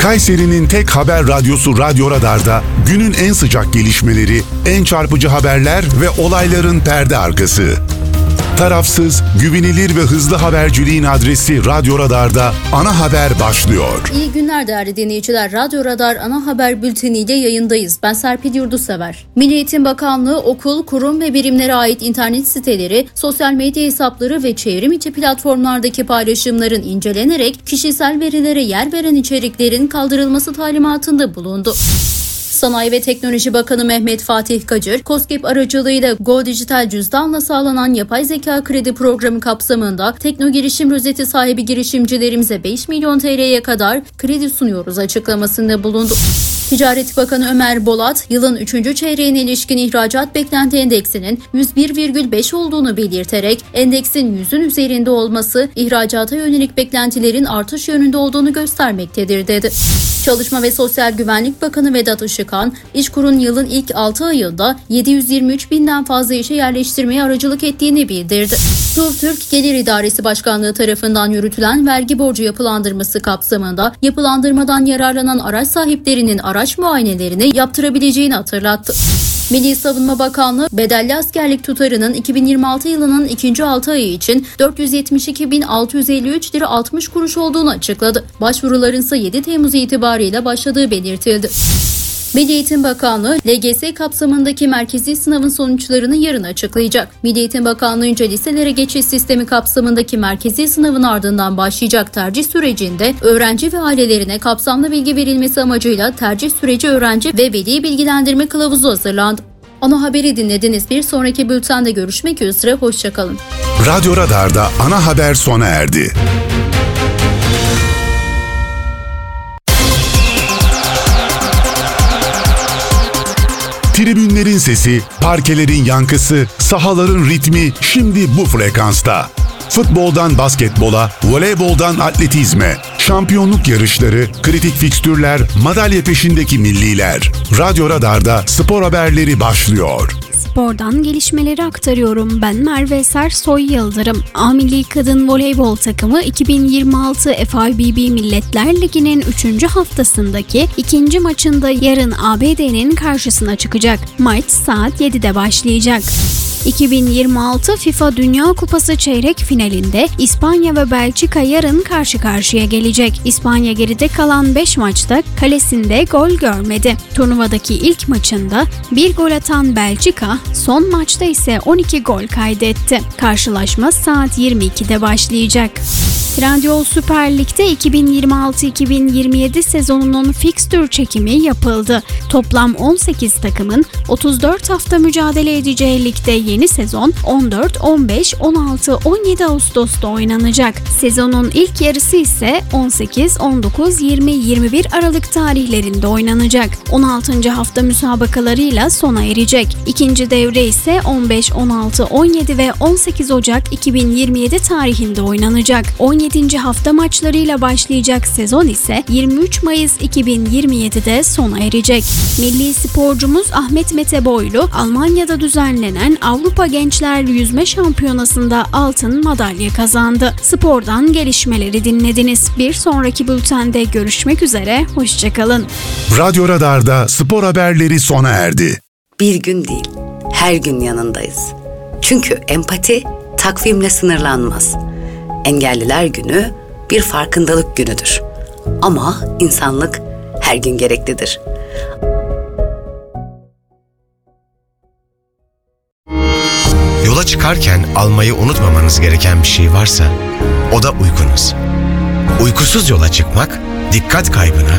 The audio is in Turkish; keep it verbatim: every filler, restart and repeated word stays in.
Kayseri'nin tek haber radyosu Radyo Radar'da günün en sıcak gelişmeleri, en çarpıcı haberler ve olayların perde arkası. Tarafsız, güvenilir ve hızlı haberciliğin adresi Radyo Radar'da Ana Haber başlıyor. İyi günler değerli dinleyiciler. Radyo Radar Ana Haber Bülteni ile yayındayız. Ben Serpil Yurdusever. Milli Eğitim Bakanlığı okul, kurum ve birimlere ait internet siteleri, sosyal medya hesapları ve çevrim içi platformlardaki paylaşımların incelenerek kişisel verilere yer veren içeriklerin kaldırılması talimatında bulundu. Sanayi ve Teknoloji Bakanı Mehmet Fatih Kacır, KOSGEB aracılığıyla Go Dijital Cüzdan'la sağlanan yapay zeka kredi programı kapsamında Tekno Girişim Rozeti sahibi girişimcilerimize beş milyon T L'ye kadar kredi sunuyoruz açıklamasında bulundu. Ticaret Bakanı Ömer Bolat, yılın üçüncü çeyreğine ilişkin ihracat beklenti endeksinin yüz bir virgül beş olduğunu belirterek endeksin yüzün üzerinde olması ihracata yönelik beklentilerin artış yönünde olduğunu göstermektedir dedi. Çalışma ve Sosyal Güvenlik Bakanı Vedat Işıkhan, İşkur'un yılın ilk altı ayında yedi yüz yirmi üç binden fazla işe yerleştirmeye aracılık ettiğini bildirdi. TÜV Türk Gelir İdaresi Başkanlığı tarafından yürütülen vergi borcu yapılandırması kapsamında yapılandırmadan yararlanan araç sahiplerinin araç muayenelerini yaptırabileceğini hatırlattı. Milli Savunma Bakanlığı bedelli askerlik tutarının iki bin yirmi altı yılının ikinci altı ayı için dört yüz yetmiş iki bin altı yüz elli üç lira altmış kuruş olduğunu açıkladı. Başvuruların ise yedi Temmuz itibariyle başladığı belirtildi. Milli Eğitim Bakanlığı, L G S kapsamındaki merkezi sınavın sonuçlarını yarın açıklayacak. Milli Eğitim Bakanlığı'nca liselere geçiş sistemi kapsamındaki merkezi sınavın ardından başlayacak tercih sürecinde öğrenci ve ailelerine kapsamlı bilgi verilmesi amacıyla tercih süreci öğrenci ve veli bilgilendirme kılavuzu hazırlandı. Ana haberi dinlediniz. Bir sonraki bültende görüşmek üzere. Hoşçakalın. Radyo Radar'da Ana Haber sona erdi. Tribünlerin sesi, parkelerin yankısı, sahaların ritmi şimdi bu frekansta. Futboldan basketbola, voleyboldan atletizme, şampiyonluk yarışları, kritik fikstürler, madalya peşindeki milliler. Radyo Radar'da spor haberleri başlıyor. Spordan gelişmeleri aktarıyorum. Ben Merve Sersoy Yıldırım. A Milli Kadın Voleybol takımı iki bin yirmi altı F I B B Milletler Ligi'nin üçüncü haftasındaki ikinci maçında yarın A B D'nin karşısına çıkacak. Maç saat yedide başlayacak. iki bin yirmi altı FIFA Dünya Kupası çeyrek finalinde İspanya ve Belçika yarın karşı karşıya gelecek. İspanya geride kalan beş maçta kalesinde gol görmedi. Turnuvadaki ilk maçında bir gol atan Belçika, son maçta ise on iki gol kaydetti. Karşılaşma saat yirmi ikide başlayacak. Trendyol Süper Lig'de iki bin yirmi altı iki bin yirmi yedi sezonunun fikstür çekimi yapıldı. Toplam on sekiz takımın otuz dört hafta mücadele edeceği ligde yeni sezon on dört, on beş, on altı, on yedi Ağustos'ta oynanacak. Sezonun ilk yarısı ise on sekiz, on dokuz, yirmi, yirmi bir Aralık tarihlerinde oynanacak. on altıncı hafta müsabakalarıyla sona erecek. İkinci devre ise on beş, on altı, on yedi ve on sekiz Ocak iki bin yirmi yedi tarihinde oynanacak. on yedinci hafta maçlarıyla başlayacak sezon ise yirmi üç Mayıs iki bin yirmi yedide sona erecek. Milli sporcumuz Ahmet Mete Boylu, Almanya'da düzenlenen Avrupa Gençler Yüzme Şampiyonası'nda altın madalya kazandı. Spordan gelişmeleri dinlediniz. Bir sonraki bültende görüşmek üzere, hoşçakalın. Radyo Radar'da spor haberleri sona erdi. Bir gün değil, her gün yanındayız. Çünkü empati takvimle sınırlanmaz. Engelliler Günü bir farkındalık günüdür. Ama insanlık her gün gereklidir. Yola çıkarken almayı unutmamanız gereken bir şey varsa o da uykunuz. Uykusuz yola çıkmak dikkat kaybına,